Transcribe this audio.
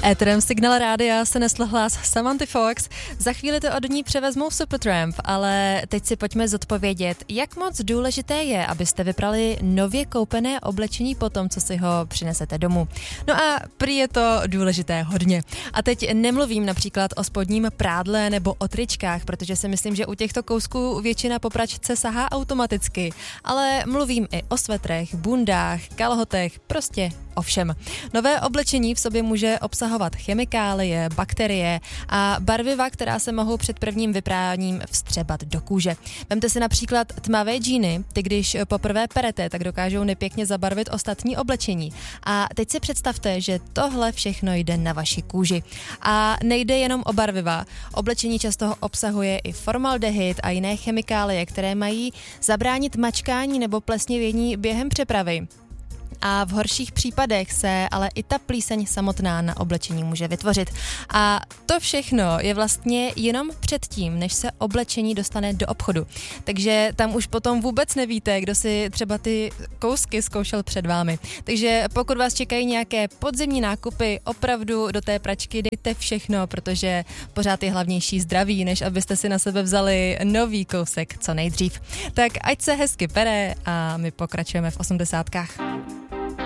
Éterem Signál Rádia se nesl hlas Samanthy Fox. Za chvíli to od ní převezmou Supertramp, ale teď si pojďme zodpovědět, jak moc důležité je, abyste vyprali nově koupené oblečení po tom, co si ho přinesete domů. No a prý je to důležité hodně. A teď nemluvím například o spodním prádle nebo o tričkách, protože si myslím, že u těchto kousků většina po pračce sahá automaticky, ale mluvím i o svetrech, bundách, kalhotech, prostě o všem. Nové oblečení v sobě může obsahovat chemikálie, bakterie a barviva, která se mohou před prvním vypráním vstřebat do kůže. Vemte si například tmavé džíny, ty když poprvé perete, tak dokážou nepěkně zabarvit ostatní oblečení. A teď si představte, že tohle všechno jde na vaši kůži. A nejde jenom o barviva. Oblečení často obsahuje i formaldehyd a jiné chemikálie, které mají zabránit mačkání nebo plesnivění během přepravy. A v horších případech se ale i ta plíseň samotná na oblečení může vytvořit. A to všechno je vlastně jenom předtím, než se oblečení dostane do obchodu. Takže tam už potom vůbec nevíte, kdo si třeba ty kousky zkoušel před vámi. Takže pokud vás čekají nějaké podzimní nákupy, opravdu do té pračky dejte všechno, protože pořád je hlavnější zdraví, než abyste si na sebe vzali nový kousek co nejdřív. Tak ať se hezky pere a my pokračujeme v 80kách.